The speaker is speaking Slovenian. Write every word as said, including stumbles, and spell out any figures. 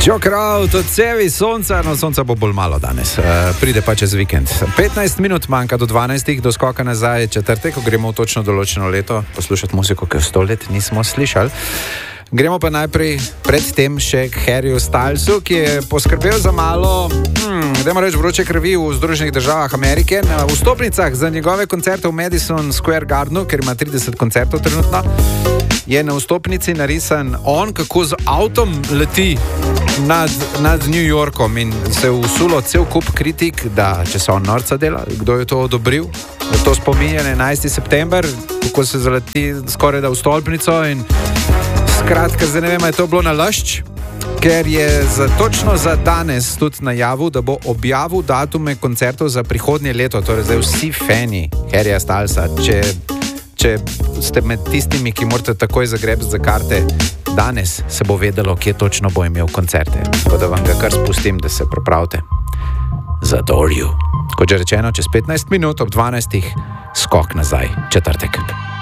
Joker out, odsevi sonca, no sonca bo bolj malo danes, uh, pride pa čez vikend. petnajst minut manjka do dvanajstih, do skoka nazaj četrtek, ko gremo v točno določeno leto poslušati muziko, ki jo sto let nismo slišali. Gremo pa najprej predtem še k Harryju Stylesu, ki je poskrbel za malo, hmm, dajmo reči, vroče krvi v Združenih državah Amerike. Na vstopnicah za njegove koncerte v Madison Square Gardenu, ker ima trideset koncertov trenutno, je na vstopnici narisan on, kako z avtom leti nad, nad New Yorkom, in se je usulo cel kup kritik, da če se on norca dela, kdo je to odobril. To spominja na enajsti september, kako se zaleti skoraj da v stolpnico, in skratka, zdaj ne vem, je to bilo nalašč, ker je za, točno za danes tudi najavil, da bo objavil datume koncertov za prihodnje leto. Torej zdaj vsi fani Harryja Stylesa, če, če ste med tistimi, ki morate takoj zagrebati za karte, danes se bo vedelo, kje točno bo imel koncerte. Tako da vam ga kar spustim, da se pripravite. Zadorju. Kot že rečeno, čez petnajst minut ob dvanajstih skok nazaj četrtek.